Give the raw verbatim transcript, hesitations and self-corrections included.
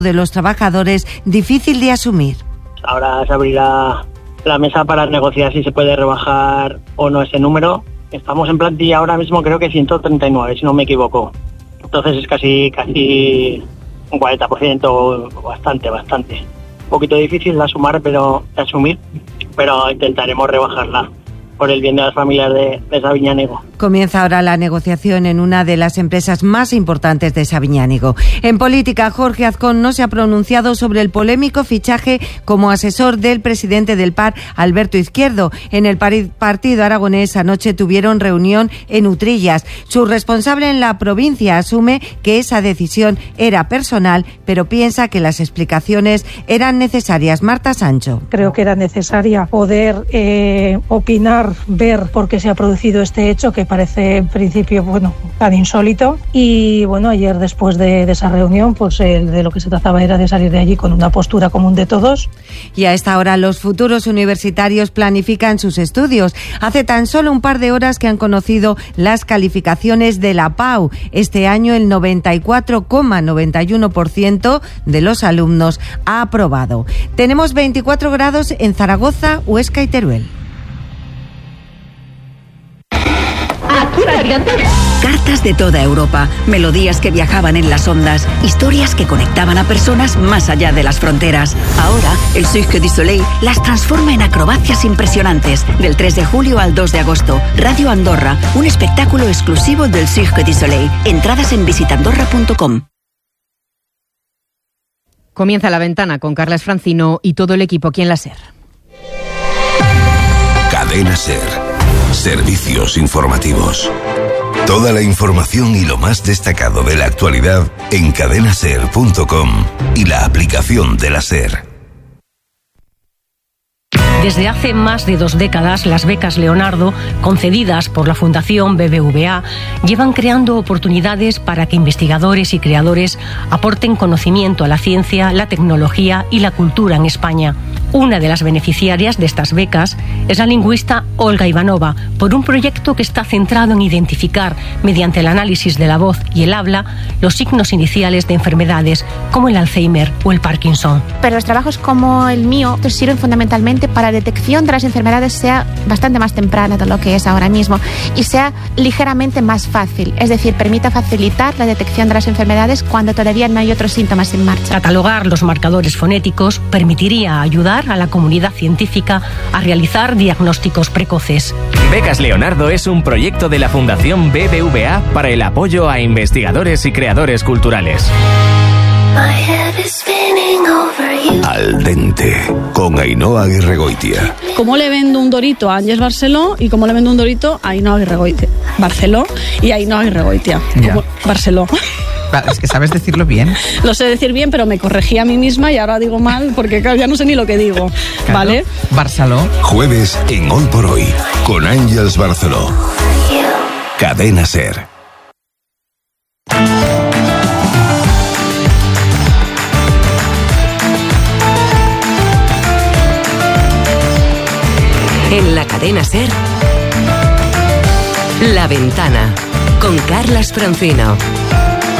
de los trabajadores difícil de asumir. Ahora se abrirá la mesa para negociar si se puede rebajar o no ese número. Estamos en plantilla ahora mismo creo que ciento treinta y nueve, si no me equivoco. Entonces es casi casi un cuarenta por ciento, bastante, bastante. Un poquito difícil de asumir, pero, de asumir, pero intentaremos rebajarla por el bien de las familias de, de Sabiñánigo. Comienza ahora la negociación en una de las empresas más importantes de Sabiñánigo. En política, Jorge Azcón no se ha pronunciado sobre el polémico fichaje como asesor del presidente del P A R, Alberto Izquierdo. En el partido aragonés anoche tuvieron reunión en Utrillas. Su responsable en la provincia asume que esa decisión era personal, pero piensa que las explicaciones eran necesarias. Marta Sancho. Creo que era necesaria poder eh, opinar, ver por qué se ha producido este hecho que parece en principio bueno tan insólito, y bueno, ayer después de, de esa reunión pues eh, de lo que se trataba era de salir de allí con una postura común de todos. Y a esta hora los futuros universitarios planifican sus estudios. Hace tan solo un par de horas que han conocido las calificaciones de la P A U. Este año el noventa y cuatro coma noventa y uno por ciento de los alumnos ha aprobado. Tenemos veinticuatro grados en Zaragoza, Huesca y Teruel. Cartas de toda Europa, melodías que viajaban en las ondas, historias que conectaban a personas más allá de las fronteras. Ahora, el Cirque du Soleil las transforma en acrobacias impresionantes. Del tres de julio al dos de agosto, Radio Andorra, un espectáculo exclusivo del Cirque du Soleil. Entradas en visitandorra punto com. Comienza La Ventana con Carlas Francino y todo el equipo aquí en la SER. Cadena SER. Servicios informativos. Toda la información y lo más destacado de la actualidad en cadena ser punto com y la aplicación de la SER. Desde hace más de dos décadas, las becas Leonardo, concedidas por la Fundación B B V A, llevan creando oportunidades para que investigadores y creadores aporten conocimiento a la ciencia, la tecnología y la cultura en España. Una de las beneficiarias de estas becas es la lingüista Olga Ivanova, por un proyecto que está centrado en identificar, mediante el análisis de la voz y el habla, los signos iniciales de enfermedades como el Alzheimer o el Parkinson. Pero los trabajos como el mío sirven fundamentalmente para la detección de las enfermedades sea bastante más temprana de lo que es ahora mismo y sea ligeramente más fácil, es decir, permita facilitar la detección de las enfermedades cuando todavía no hay otros síntomas en marcha. Catalogar los marcadores fonéticos permitiría ayudar a la comunidad científica a realizar diagnósticos precoces. Becas Leonardo es un proyecto de la Fundación B B V A para el apoyo a investigadores y creadores culturales. Al dente, con Ainhoa Aguirregoitia. ¿Cómo le vendo un dorito a Ángeles Barceló y cómo le vendo un dorito a Ainhoa Aguirregoitia? Barceló y Ainhoa Aguirregoitia. Como Barceló. Es que sabes decirlo bien. Lo sé decir bien, pero me corregí a mí misma y ahora digo mal porque claro, ya no sé ni lo que digo. Claro. ¿Vale? Barceló. Jueves en Hoy por Hoy, con Ángeles Barceló. Cadena SER. En la cadena SER, La Ventana, con Carlas Francino.